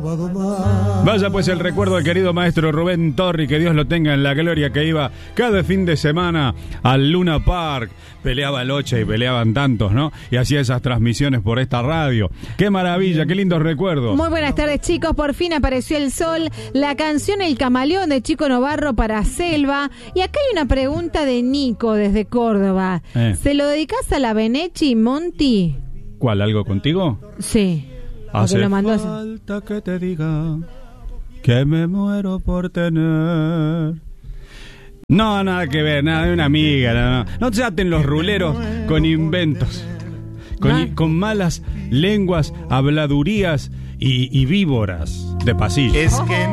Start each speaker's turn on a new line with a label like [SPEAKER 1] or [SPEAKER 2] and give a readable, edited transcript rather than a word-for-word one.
[SPEAKER 1] sábado más.
[SPEAKER 2] Vaya pues el recuerdo del querido maestro Rubén Torri, que Dios lo tenga en la gloria, que iba cada fin de semana al Luna Park, peleaba el 8 y peleaban tantos, ¿no? Y hacía esas transmisiones por esta radio. ¡Qué maravilla! ¡Qué lindos recuerdos!
[SPEAKER 3] Muy buenas tardes, chicos. Por fin apareció el sol. La canción El Camaleón de Chico Novarro para Selva. Y acá hay una pregunta de Nico desde Córdoba. ¿Se lo dedicás a la Benechi, Monty?
[SPEAKER 2] ¿Cuál? ¿Algo contigo?
[SPEAKER 3] Sí.
[SPEAKER 2] Hace
[SPEAKER 3] lo mandó
[SPEAKER 2] falta que te diga que me muero por tener. No, nada que ver, nada de una amiga. No se aten los ruleros con inventos, con malas lenguas, habladurías y víboras de pasillo.
[SPEAKER 1] Es que